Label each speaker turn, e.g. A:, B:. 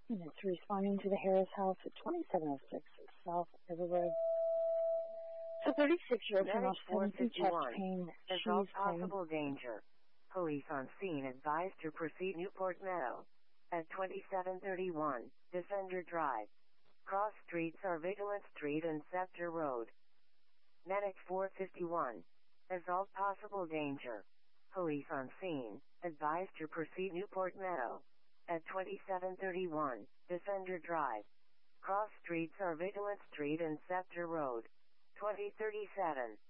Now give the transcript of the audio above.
A: And it's responding to the Harris House at 2706 South Everwood. So 36-year-old female, 7 chest pain.
B: There's all possible danger. Police on scene advised to proceed Newport Meadow. At 2731, Defender Drive. Cross Streets are Vigilant Street and Scepter Road. Medic 451. There's all possible danger. Police on scene advised to proceed Newport Meadow. At 2731, Defender Drive. Cross Streets are Vigilant Street and Scepter Road. 2037.